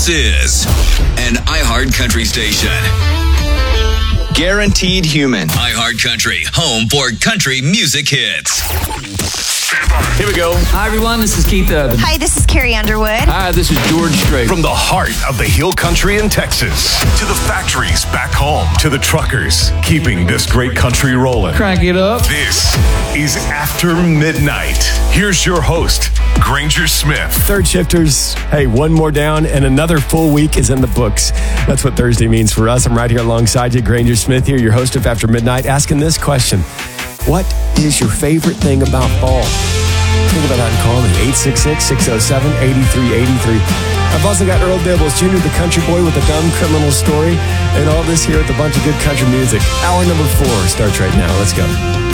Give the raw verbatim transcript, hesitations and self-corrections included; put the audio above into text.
This is an iHeart Country station. Guaranteed Human. iHeart Country, home for country music hits. Here we go. Hi, everyone. This is Keith Urban. Hi, this is Carrie Underwood. Hi, this is George Strait. From the heart of the Hill Country in Texas to the factories back home to the truckers keeping this great country rolling. Crank it up. This is After Midnight. Here's your host, Granger Smith. Third shifters, hey, one more down and another full week is in the books. That's what Thursday means for us. I'm right here alongside you, Granger Smith here, your host of After Midnight, asking this question. What is your favorite thing about fall? Think about that and call me, eight six six, six oh seven, eight three eight three. I've also got Earl Dibbles, Junior the Country Boy with a dumb criminal story, and all this here with a bunch of good country music. Hour number four starts right now. Let's go.